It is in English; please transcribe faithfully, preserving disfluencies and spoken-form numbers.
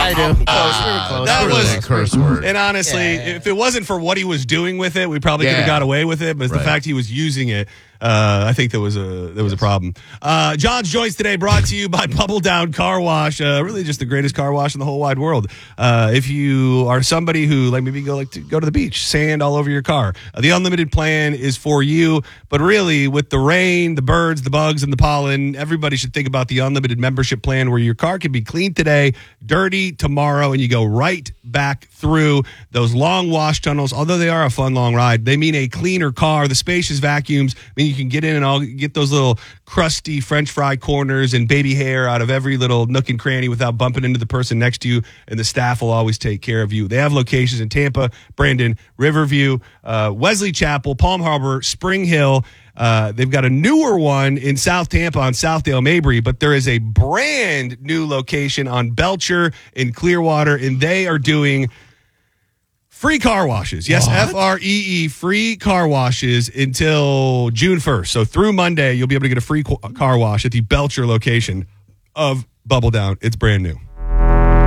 I do. Close. We were close. That We were was close. a curse word. And honestly, Yeah, yeah. if it wasn't for what he was doing with it, we probably could Yeah. have got away with it. But it's Right. the fact he was using it, uh, I think there was a there was a problem. Uh, John's Joints today brought to you by Bubble Down Car Wash. Uh, really, just the greatest car wash in the whole wide world. Uh, if you are somebody who like maybe go like to go to the beach, sand all over your car, uh, the unlimited plan is for you. But really, with the rain, the birds, the bugs, and the pollen, everybody should think about the unlimited membership plan where your car can be clean today, dirty tomorrow, and you go right back through those long wash tunnels. Although they are a fun long ride, they mean a cleaner car. The spacious vacuums mean you can get in and all get those little crusty French fry corners and baby hair out of every little nook and cranny without bumping into the person next to you, and the staff will always take care of you. They have locations in Tampa, Brandon, Riverview, uh, Wesley Chapel, Palm Harbor, Spring Hill. Uh, they've got a newer one in South Tampa on Southdale Mabry, but there is a brand new location on Belcher in Clearwater, and they are doing free car washes. Yes, F R E E, free car washes until June first. So through Monday, you'll be able to get a free qu- car wash at the Belcher location of Bubble Down. It's brand new.